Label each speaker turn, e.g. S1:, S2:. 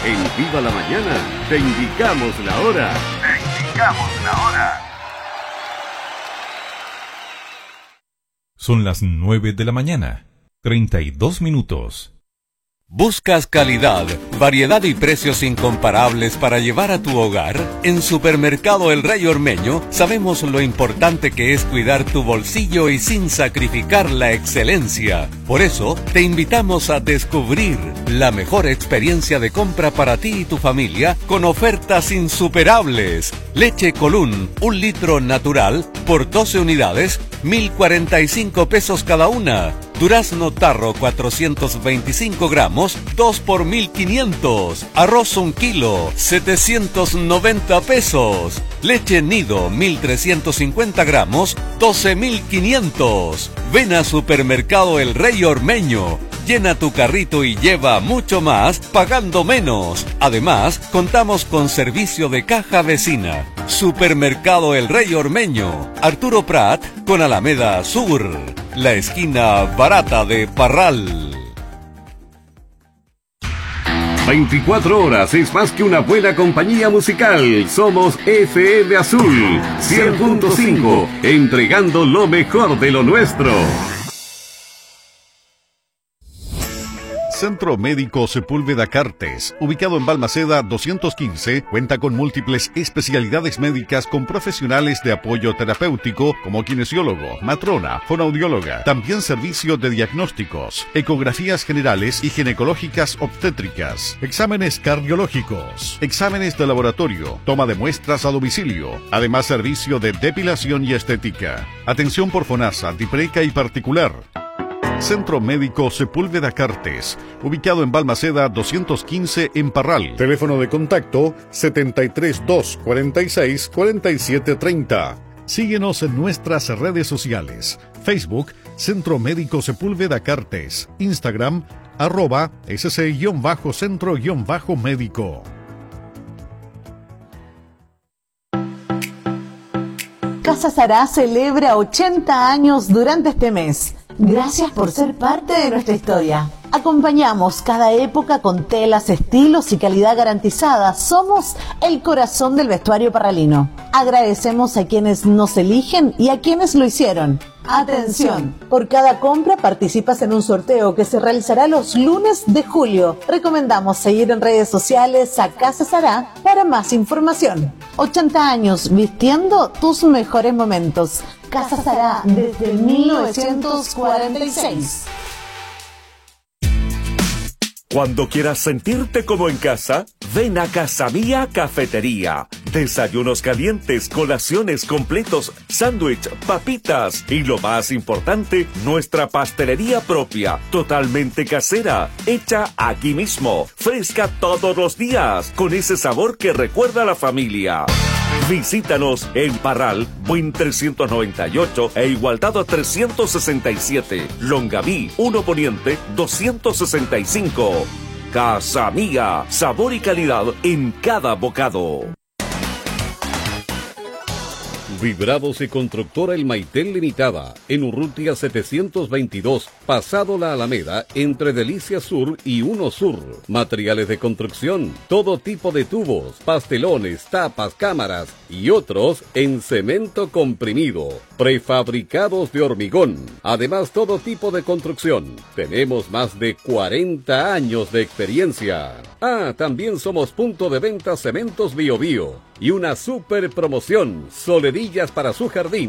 S1: En Viva la Mañana te indicamos la hora.
S2: Son las 9 de la mañana, 32 minutos.
S3: ¿Buscas calidad, variedad y precios incomparables para llevar a tu hogar? En Supermercado El Rey Ormeño sabemos lo importante que es cuidar tu bolsillo y sin sacrificar la excelencia. Por eso, te invitamos a descubrir la mejor experiencia de compra para ti y tu familia con ofertas insuperables. Leche Colún, 1 litro natural, por 12 unidades, 1.045 pesos cada una. Durazno Tarro 425 gramos, 2 por 1.500. Arroz 1 kilo, 790 pesos. Leche Nido 1.350 gramos, 12.500. Ven a Supermercado El Rey Ormeño. Llena tu carrito y lleva mucho más pagando menos. Además, contamos con servicio de caja vecina. Supermercado El Rey Ormeño, Arturo Prat con Alameda Sur, la esquina barata de Parral.
S1: 24 horas es más que una buena compañía musical. Somos FM Azul 100.5, entregando lo mejor de lo nuestro.
S4: Centro Médico Sepúlveda Cartes, ubicado en Balmaceda 215, cuenta con múltiples especialidades médicas con profesionales de apoyo terapéutico como kinesiólogo, matrona, fonoaudióloga, también servicio de diagnósticos, ecografías generales y ginecológicas obstétricas, exámenes cardiológicos, exámenes de laboratorio, toma de muestras a domicilio, además servicio de depilación y estética, atención por FONASA, DIPRECA y particular. Centro Médico Sepúlveda Cartes, ubicado en Balmaceda 215 en Parral. Teléfono de contacto 73 246 4730. Síguenos en nuestras redes sociales. Facebook, Centro Médico Sepúlveda Cartes. Instagram, @sc-centro-médico.
S5: Casa Sará celebra 80 años durante este mes. Gracias por ser parte de nuestra historia. Acompañamos cada época con telas, estilos y calidad garantizada. Somos el corazón del vestuario parralino. Agradecemos a quienes nos eligen y a quienes lo hicieron. Atención, por cada compra participas en un sorteo que se realizará los lunes de julio. Recomendamos seguir en redes sociales a Casa Sará para más información. 80 años vistiendo tus mejores momentos. Casa Sará desde 1946.
S6: Cuando quieras sentirte como en casa, ven a Casa Mía Cafetería. Desayunos calientes, colaciones completos, sándwich, papitas y lo más importante, nuestra pastelería propia, totalmente casera, hecha aquí mismo, fresca todos los días, con ese sabor que recuerda a la familia. Visítanos en Parral, Buin 398 e Igualdad 367, Longaví 1 Poniente 265. Casa Mía, sabor y calidad en cada bocado.
S1: Vibrados y Constructora El Maitel Limitada, en Urrutia 722, pasado la Alameda, entre Delicias Sur y Uno Sur. Materiales de construcción, todo tipo de tubos, pastelones, tapas, cámaras y otros en cemento comprimido. Prefabricados de hormigón. Además, todo tipo de construcción. Tenemos más de 40 años de experiencia. También somos punto de venta Cementos Bio Bio. Y una super promoción, solerillas para su jardín.